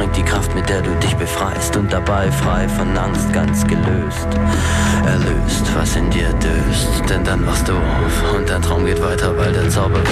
bringt die Kraft, mit der du dich befreist und dabei frei von Angst, ganz gelöst. Erlöst, was in dir döst, denn dann wachst du auf und dein Traum geht weiter, weil der Zauber